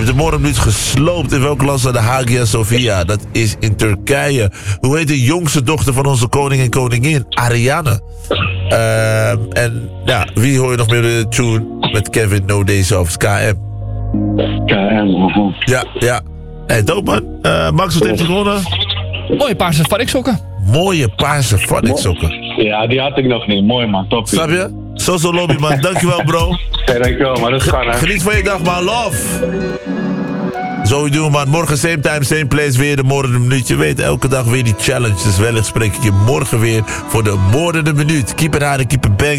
de moordenuut gesloopt. In welk land staat de Hagia Sophia? Dat is in Turkije. Hoe heet de jongste dochter van onze koning en koningin? Ariane. En ja, wie hoor je nog meer de tune met Kevin No Days Off? KM. Ja. Hey, dope man. Max, wat heeft hij gewonnen? Mooie paarse variksokken. Mooie paarse variksokken. Ja, die had ik nog niet. Mooi man, top. Snap je? Zo lobby man. Dankjewel bro. Hey, dankjewel man, dat is gaan hè. Geniet van je dag man. Love. Zo doen man. Morgen same time, same place weer de moordende minuut. Je weet elke dag weer die challenge. Dus wellicht spreek ik je morgen weer voor de moordende minuut. Keep it hard en keep it bang.